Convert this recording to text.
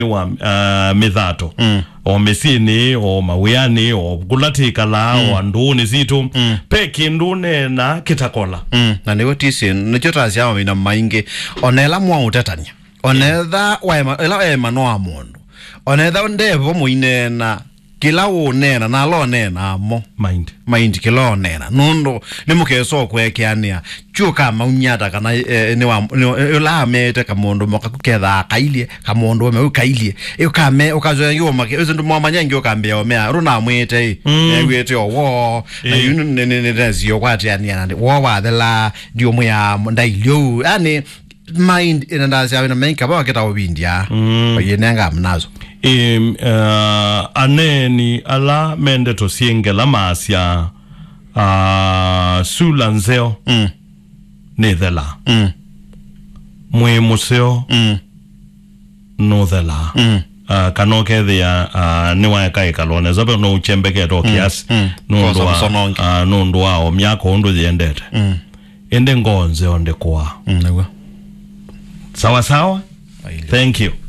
wa mithato o mesini o mawiyani o kulatikala o anduni zitu peki ndune na kitakola na niwe tisi nichota siama mina maingi onela mwa utetania onetha wa manoa mundu onetha ndevo muinena kila unena na lo nena mo mind kila nena nundo nimukeso kwekeania chuka maunyata kana ni wa la mete kamondo moka kuketha kailie kamondo me kailie ukame ukazo yo make uzindu mwa manyangi ukambia omea runa mwete gwete owo na yunu ne zio kwati ania wo wa thela dio mwa ndailio yani mind inandazi ya menka ba kita obindia bayenanga mnazo aneni ala mende to siengela masya sulanzeo nethela mwe museo nothela kanoke thea niwa kai kalone zabe no chembeke to kiasi nondwa o myako ndo ziendete ende ngonze onde kwa sawa sawa thank you.